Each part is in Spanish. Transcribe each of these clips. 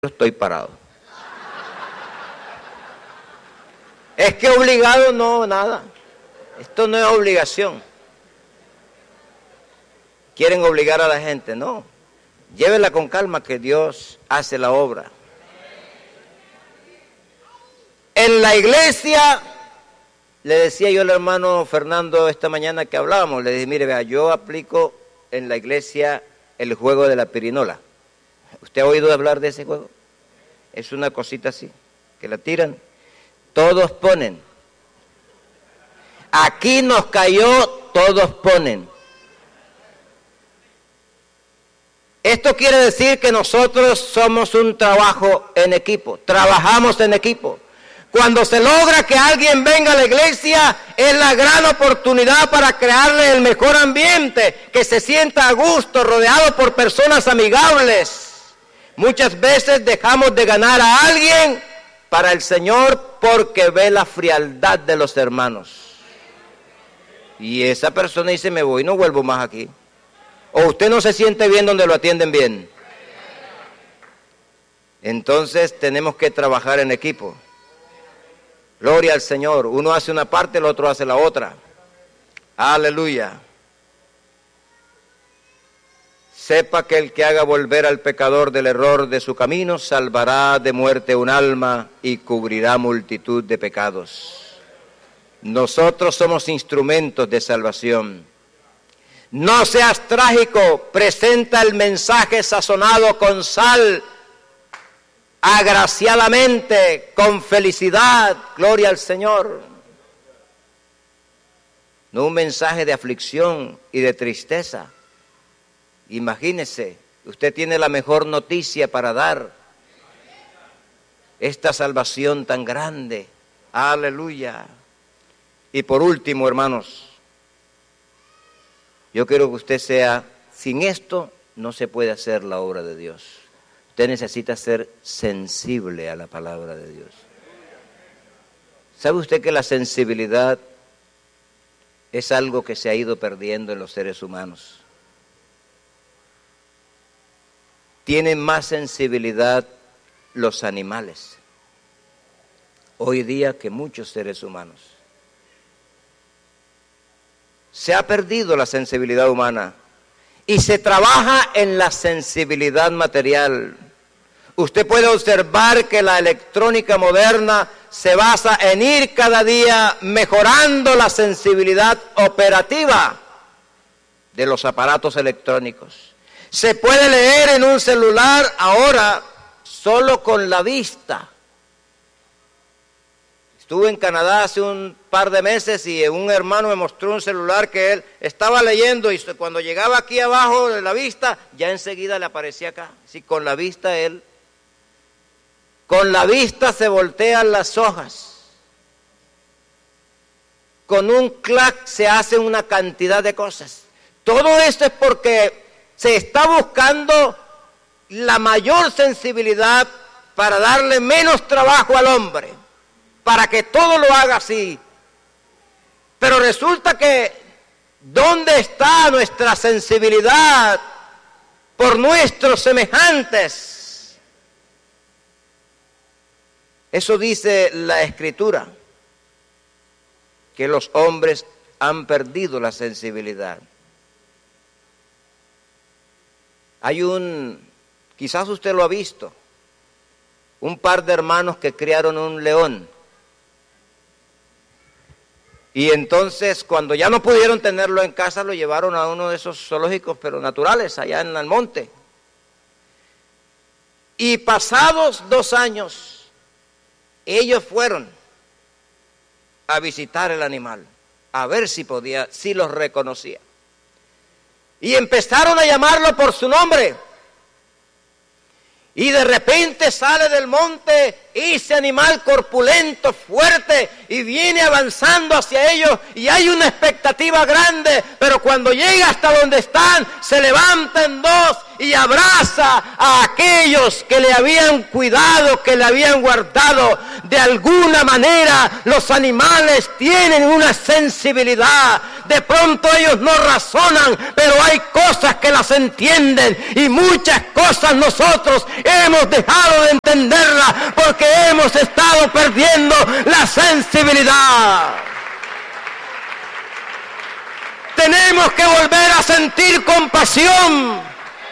estoy parado. Es que obligado no, nada. Esto no es obligación. Quieren obligar a la gente, no. Llévela con calma que Dios hace la obra. En la iglesia, le decía yo al hermano Fernando esta mañana que hablábamos, le dije, mire, vea, yo aplico en la iglesia el juego de la pirinola. ¿Usted ha oído hablar de ese juego? Es una cosita así, que la tiran. Todos ponen. Aquí nos cayó, todos ponen. Esto quiere decir que nosotros somos un trabajo en equipo, trabajamos en equipo. Cuando se logra que alguien venga a la iglesia, es la gran oportunidad para crearle el mejor ambiente, que se sienta a gusto, rodeado por personas amigables. Muchas veces dejamos de ganar a alguien para el Señor porque ve la frialdad de los hermanos. Y esa persona dice, me voy, no vuelvo más aquí. O usted no se siente bien donde lo atienden bien. Entonces tenemos que trabajar en equipo. Gloria al Señor. Uno hace una parte, el otro hace la otra. Aleluya. Sepa que el que haga volver al pecador del error de su camino, salvará de muerte un alma y cubrirá multitud de pecados. Nosotros somos instrumentos de salvación. No seas trágico, presenta el mensaje sazonado con sal, agraciadamente, con felicidad, gloria al Señor. No un mensaje de aflicción y de tristeza. Imagínese, usted tiene la mejor noticia para dar. Esta salvación tan grande. Aleluya. Y por último, hermanos, yo quiero que usted sea, sin esto no se puede hacer la obra de Dios. Usted necesita ser sensible a la palabra de Dios. ¿Sabe usted que la sensibilidad es algo que se ha ido perdiendo en los seres humanos? Tienen más sensibilidad los animales hoy día que muchos seres humanos. Se ha perdido la sensibilidad humana y se trabaja en la sensibilidad material. Usted puede observar que la electrónica moderna se basa en ir cada día mejorando la sensibilidad operativa de los aparatos electrónicos. Se puede leer en un celular ahora solo con la vista. Estuve en Canadá hace un par de meses y un hermano me mostró un celular que él estaba leyendo y cuando llegaba aquí abajo de la vista, ya enseguida le aparecía acá. Sí, con la vista él, con la vista se voltean las hojas. Con un clac se hace una cantidad de cosas. Todo esto es porque se está buscando la mayor sensibilidad para darle menos trabajo al hombre, para que todo lo haga así. Pero resulta que, ¿dónde está nuestra sensibilidad por nuestros semejantes? Eso dice la Escritura, que los hombres han perdido la sensibilidad. Hay quizás usted lo ha visto, un par de hermanos que criaron un león. Y entonces, cuando ya no pudieron tenerlo en casa, lo llevaron a uno de esos zoológicos, pero naturales, allá en el monte. Y pasados 2 años, ellos fueron a visitar el animal, a ver si los reconocía. Y empezaron a llamarlo por su nombre. Y de repente sale del monte ese animal corpulento, fuerte, y viene avanzando hacia ellos, y hay una expectativa grande, pero cuando llega hasta donde están, se levanta en dos y abraza a aquellos que le habían cuidado, que le habían guardado. De alguna manera los animales tienen una sensibilidad. De pronto ellos no razonan, pero hay cosas que las entienden, y muchas cosas nosotros hemos dejado de entenderlas porque hemos estado perdiendo la sensibilidad. Tenemos que volver a sentir compasión.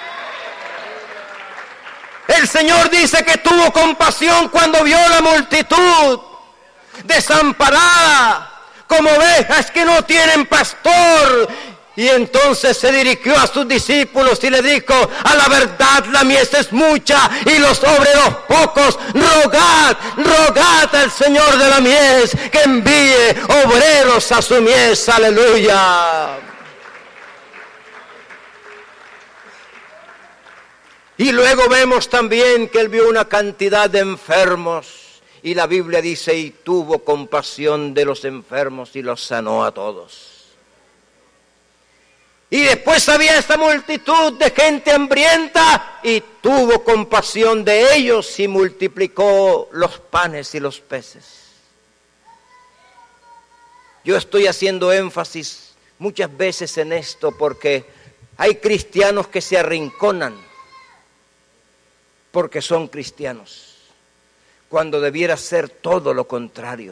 El Señor dice que tuvo compasión cuando vio la multitud desamparada, como ovejas que no tienen pastor. Y entonces se dirigió a sus discípulos y le dijo: a la verdad la mies es mucha y los obreros pocos. Rogad al Señor de la mies que envíe obreros a su mies. Aleluya. Y luego vemos también que él vio una cantidad de enfermos, y la Biblia dice: y tuvo compasión de los enfermos y los sanó a todos. Y después había esta multitud de gente hambrienta, y tuvo compasión de ellos y multiplicó los panes y los peces. Yo estoy haciendo énfasis muchas veces en esto porque hay cristianos que se arrinconan porque son cristianos, cuando debiera ser todo lo contrario.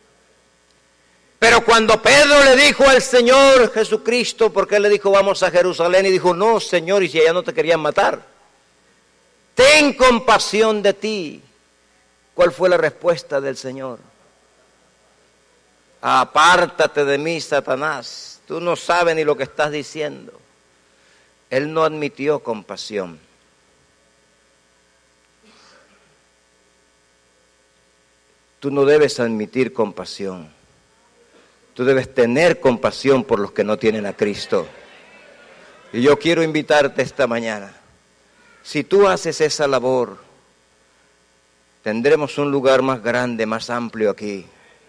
Pero cuando Pedro le dijo al Señor Jesucristo, porque él le dijo: vamos a Jerusalén, y dijo: no, Señor, y si allá no te querían matar, ten compasión de ti. ¿Cuál fue la respuesta del Señor? Apártate de mí, Satanás, tú no sabes ni lo que estás diciendo. Él no admitió compasión. Tú no debes admitir compasión. Tú debes tener compasión por los que no tienen a Cristo. Y yo quiero invitarte esta mañana. Si tú haces esa labor, tendremos un lugar más grande, más amplio aquí.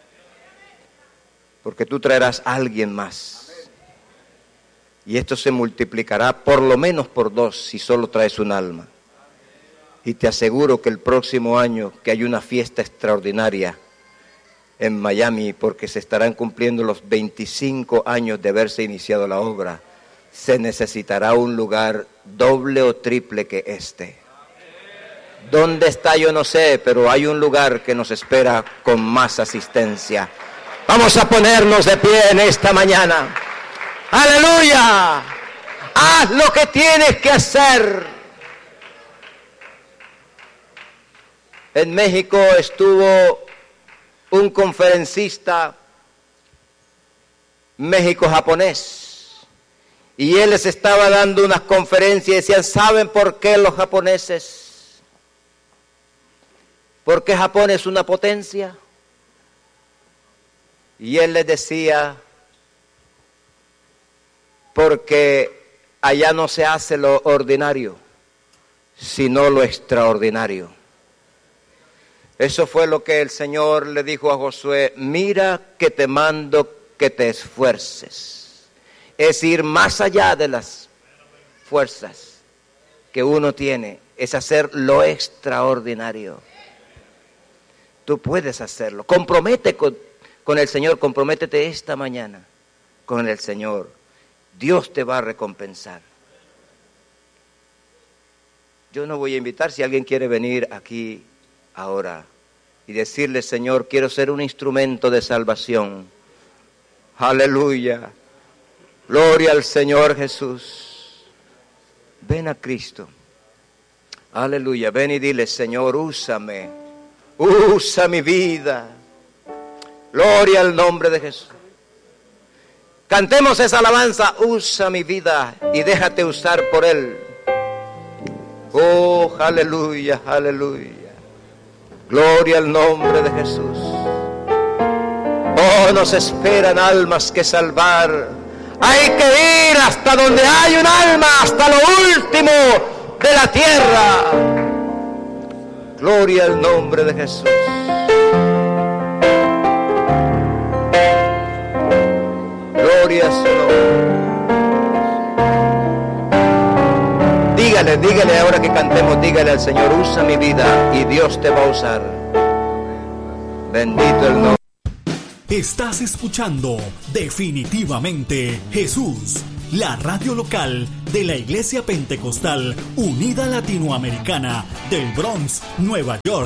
Porque tú traerás a alguien más. Y esto se multiplicará por lo menos por 2 si solo traes un alma. Y te aseguro que el próximo año, que hay una fiesta extraordinaria en Miami, porque se estarán cumpliendo los 25 años de haberse iniciado la obra, se necesitará un lugar doble o triple que este. ¿Dónde está? Yo no sé, pero hay un lugar que nos espera con más asistencia. Vamos a ponernos de pie en esta mañana. ¡Aleluya! Haz lo que tienes que hacer. En México estuvo un conferencista México-japonés, y él les estaba dando unas conferencias y decían: ¿saben por qué los japoneses? ¿Por qué Japón es una potencia? Y él les decía: porque allá no se hace lo ordinario, sino lo extraordinario. Eso fue lo que el Señor le dijo a Josué: mira que te mando que te esfuerces. Es ir más allá de las fuerzas que uno tiene, es hacer lo extraordinario. Tú puedes hacerlo. Compromete con el Señor, comprométete esta mañana con el Señor. Dios te va a recompensar. Yo no voy a invitar, si alguien quiere venir aquí ahora y decirle: Señor, quiero ser un instrumento de salvación. Aleluya. Gloria al Señor Jesús. Ven a Cristo. Aleluya. Ven y dile: Señor, úsame. Usa mi vida. Gloria al nombre de Jesús. Cantemos esa alabanza: usa mi vida y déjate usar por Él. Oh, aleluya, aleluya. Gloria al nombre de Jesús. Oh, nos esperan almas que salvar. Hay que ir hasta donde hay un alma, hasta lo último de la tierra. Gloria al nombre de Jesús. Gloria a su nombre. Dígale ahora que cantemos, dígale al Señor, usa mi vida y Dios te va a usar. Bendito el nombre. Estás escuchando Definitivamente Jesús, la radio local de la Iglesia Pentecostal Unida Latinoamericana del Bronx, Nueva York.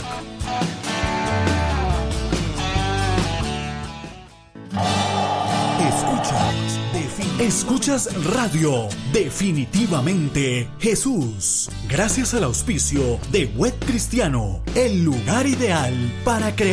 Escuchas radio Definitivamente Jesús, gracias al auspicio de Web Cristiano, el lugar ideal para crear